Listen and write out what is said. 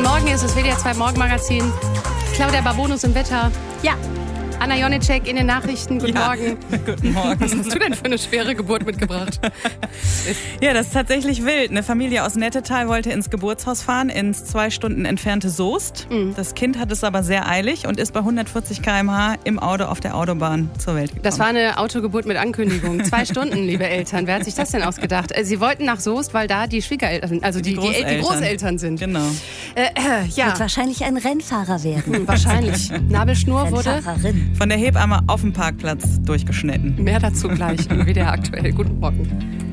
Morgen ist das WDR 2 Morgenmagazin. Claudia Barbonus im Wetter. Ja. Anna Jonicek in den Nachrichten. Guten Morgen. Guten Morgen. Was hast du denn für eine schwere Geburt mitgebracht? Ja, das ist tatsächlich wild. Eine Familie aus Nettetal wollte ins Geburtshaus fahren, ins 2 Stunden entfernte Soest. Das Kind hat es aber sehr eilig und ist bei 140 km/h im Auto auf der Autobahn zur Welt gekommen. Das war eine Autogeburt mit Ankündigung. 2 Stunden, liebe Eltern. Wer hat sich das denn ausgedacht? Sie wollten nach Soest, weil da die Schwiegereltern, also die Großeltern sind. Genau. Ja. Wird wahrscheinlich ein Rennfahrer werden. Wahrscheinlich. Nabelschnur wurde Rennfahrerin. Von der Hebamme auf dem Parkplatz durchgeschnitten. mehr dazu gleich im WDR aktuell. Guten Morgen.